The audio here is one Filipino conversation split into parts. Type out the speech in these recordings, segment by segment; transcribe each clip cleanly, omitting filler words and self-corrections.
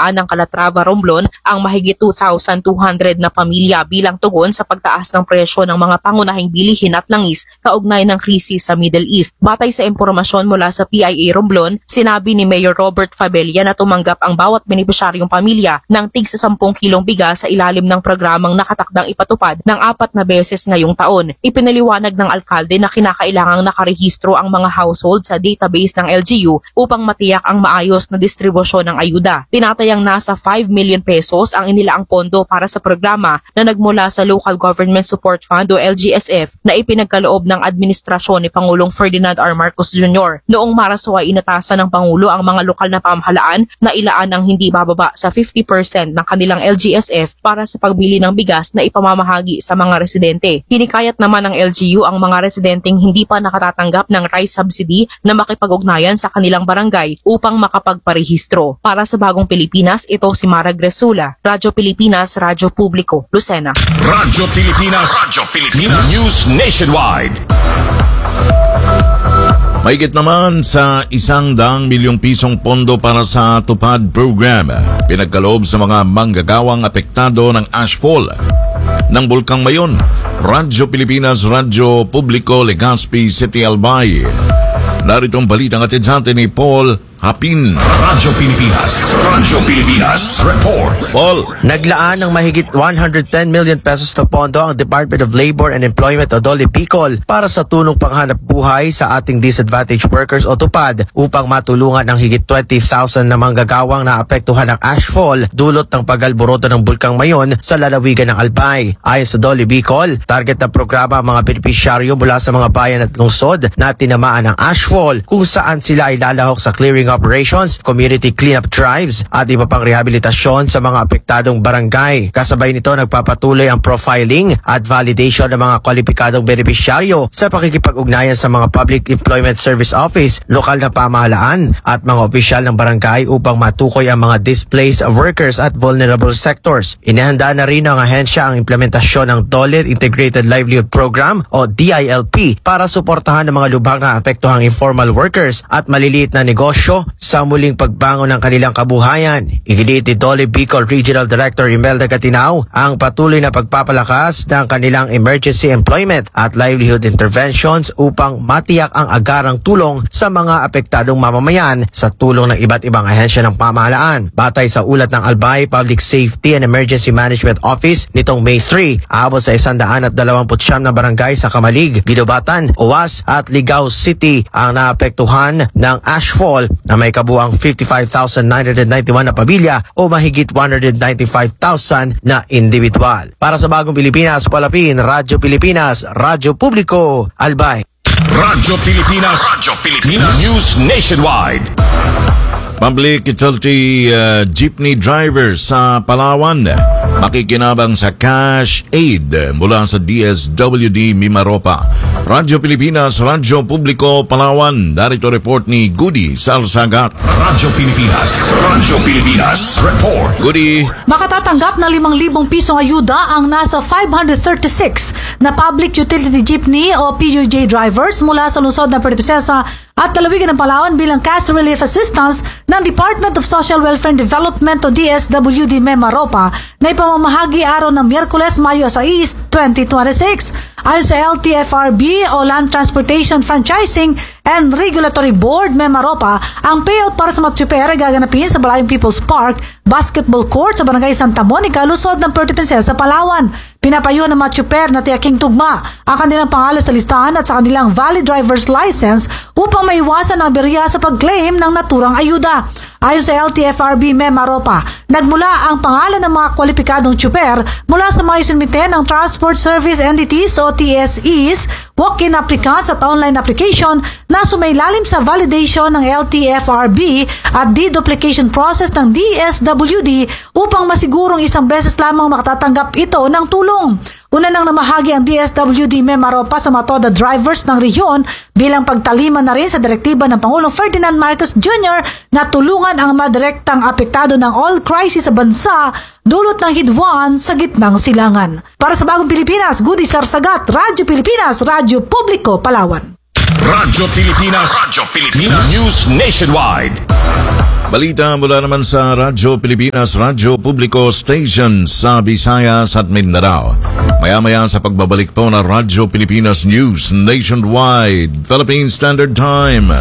pamahalaan ng Calatrava, Romblon ang mahigit 2,200 na pamilya bilang tugon sa pagtaas ng presyo ng mga pangunahing bilihin at langis kaugnay ng krisis sa Middle East. Batay sa impormasyon mula sa PIA Romblon, sinabi ni Mayor Robert Fabella na tumanggap ang bawat benepisyaryong pamilya ng tig sa 10 kilong bigas sa ilalim ng programang nakatakdang ipatupad ng 4 na beses ngayong taon. Ipinaliwanag ng alkalde na kinakailangang nakarehistro ang mga household sa database ng LGU upang matiyak ang maayos na distribusyon ng ayuda. Tinatayang nasa 5 million pesos ang inilaang pondo para sa programa na nagmula sa Local Government Support Fund o LGSF na ipinagkaloob ng administrasyon ni Pangulong Ferdinand R. Marcos Jr. Noong Marso ay inatasan ng Pangulo ang mga lokal na pamahalaan na ilaan ang hindi bababa sa 50% ng kanilang LGSF para sa pagbili ng bigas na ipamamahagi sa mga residente. Hinikayat naman ng LGU ang mga residenteng hindi pa nakatatanggap ng rice subsidy na makipag-ugnayan sa kanilang barangay upang makapagparehistro. Para sa Bagong Pilipinas, ito si Mara Gresula, Radyo Pilipinas, Radyo Publiko, Lucena. Radyo Pilipinas, News Nationwide. Mahigit naman sa 100 milyong pisong pondo para sa Tupad Program pinagkaloob sa mga manggagawang apektado ng ashfall ng Bulkang Mayon. Radyo Pilipinas, Radyo Publiko, Legazpi City, Albay. Narito ang balitang atid sa atin ni Paul Hapin. Radyo Pilipinas, report. Paul. Naglaan ng mahigit 110 million pesos na pondo ang Department of Labor and Employment o DOLE Bicol para sa tulong panghanap buhay sa ating disadvantaged workers o TUPAD upang matulungan ng higit 20,000 na manggagawang naapektuhan ng ashfall dulot ng pag-alboroto ng Bulkang Mayon sa lalawigan ng Albay. Ayon sa DOLE Bicol, target na programa ang mga benepisyaryo mula sa mga bayan at lungsod na tinamaan ng ashfall kung saan sila ay lalahok sa clearing operations, community cleanup drives at iba pang rehabilitasyon sa mga apektadong barangay. Kasabay nito nagpapatuloy ang profiling at validation ng mga kwalipikadong benepisyaryo sa pakikipag-ugnayan sa mga Public Employment Service Office, lokal na pamahalaan at mga opisyal ng barangay upang matukoy ang mga displaced workers at vulnerable sectors. Inihanda na rin ng ahensya ang implementasyon ng DOLE Integrated Livelihood Program o DILP para suportahan ng mga lubhang na apektuhang informal workers at maliliit na negosyo sa muling pagbangon ng kanilang kabuhayan. Iginiit ni DOLE Bicol Regional Director Imelda Gatinao ang patuloy na pagpapalakas ng kanilang emergency employment at livelihood interventions upang matiyak ang agarang tulong sa mga apektadong mamamayan sa tulong ng iba't ibang ahensya ng pamahalaan. Batay sa ulat ng Albay Public Safety and Emergency Management Office nitong May 3, aabot sa 129 na barangay sa Kamalig, Guinobatan, Owas at Ligao City ang naapektuhan ng ashfall na may kabuang 55,991 na pamilya o mahigit 195,000 na individual. Para sa Bagong Pilipinas, Palapin, Radyo Pilipinas, Radyo Publiko, Albay. Radyo Pilipinas, News Nationwide. Public utility jeepney driver sa Palawan makikinabang sa cash aid mula sa DSWD Mimaropa. Radyo Pilipinas, Radyo Publiko, Palawan. Narito report ni Goody Salsagat. Radyo Pilipinas, report. Goody. Makatatanggap na 5,000 pisong ayuda ang nasa 536 na public utility jeepney o PUJ drivers mula sa lungsod ng Puerto Princesa at lalawigan ng Palawan bilang cash relief assistance ng Department of Social Welfare and Development o DSWD Mimaropa na ipamamahagi araw ng Miyerkules, Mayo 6, 2026. Ayon sa LTFRB o Land Transportation Franchising and Regulatory Board Mimaropa, ang payout para sa mga tsuper ay gaganapin sa Balayang People's Park Basketball Court sa Barangay Santa Monica, lungsod ng Puerto Princesa, Palawan. Pinapayuhan ng mga tsuper na tiyaking tugma ang kanilang pangalan sa listahan at sa kanilang valid driver's license upang maiwasan ang aberya sa pag-claim ng naturang ayuda. Ayon sa LTFRB Mimaropa, nagmula ang pangalan ng mga kwalipikadong tsuper mula sa mga isinumite ng Transport Service Entities o TSEs, walk-in applicants at online application na sumailalim sa validation ng LTFRB at deduplication process ng DSWD upang masigurong isang beses lamang makatatanggap ito ng tulong. Una nang namahagi ang DSWD Mimaropa sa mga TODA drivers ng rehiyon bilang pagtalima na rin sa direktiba ng Pangulong Ferdinand Marcos Jr. na tulungan ang madirektang apektado ng oil crisis sa bansa dulot ng hidwaan sa gitnang silangan. Para sa Bagong Pilipinas, Goody Sarsagat, Radyo Pilipinas, Radyo Publiko, Palawan. Radyo Pilipinas News Nationwide. Balita mula naman sa Radyo Pilipinas, Radyo Publiko Station sa Visayas at Mindanao. Maya-maya sa pagbabalik po ng Radyo Pilipinas News Nationwide, Philippine Standard Time.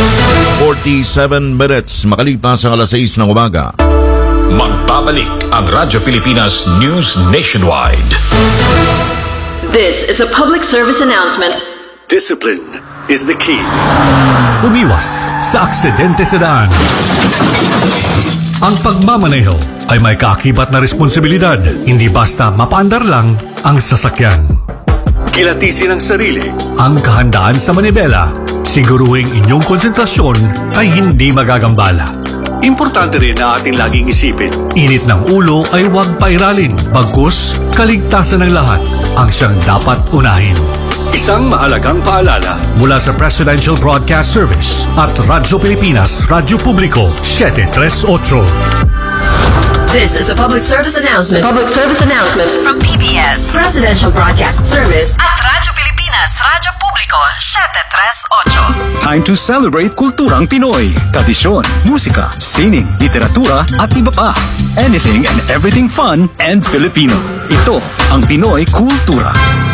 47 minutes makalipas sa alas 6 ng umaga. Magbabalik ang Radyo Pilipinas News Nationwide. This is a public service announcement. Discipline is the key. Umiwas sa aksidente sa daan. Ang pagmamaneho ay may kaakibat na responsibilidad, hindi basta mapaandar lang ang sasakyan. Kilatisin ang sarili. Ang kahandaan sa manibela, siguruhing inyong konsentrasyon ay hindi magagambala. Importante rin na ating laging isipin. Init ng ulo ay huwag pairalin, bagkus kaligtasan ng lahat ang siyang dapat unahin. Isang mahalagang paalala Mula sa Presidential Broadcast Service at Radyo Pilipinas, Radyo Publiko, 738. This is a public service announcement. Public service announcement. From PBS, Presidential Broadcast Service at Radyo Pilipinas, Radyo Publiko, 738. Time to celebrate kulturang Pinoy. Tradisyon, musika, sining, literatura at iba pa. Anything and everything fun and Filipino. Ito ang Pinoy Kultura.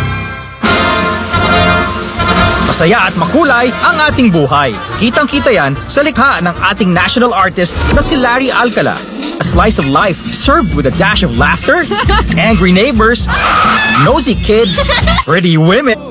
Masaya at makulay ang ating buhay. Kitang-kita yan sa likha ng ating national artist na si Larry Alcala. A slice of life served with a dash of laughter, angry neighbors, nosy kids, pretty women,